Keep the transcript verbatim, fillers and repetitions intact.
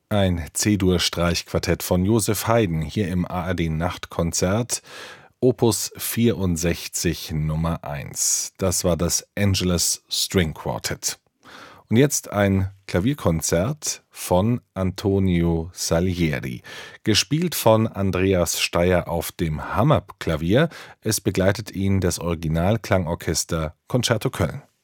Ein C-Dur-Streichquartett von Joseph Haydn hier im A R D-Nachtkonzert, Opus vierundsechzig Nummer eins. Das war das Angelus String Quartet. Und jetzt ein Klavierkonzert von Antonio Salieri, gespielt von Andreas Steier auf dem Hammerklavier. Es begleitet ihn das Originalklangorchester Concerto Köln.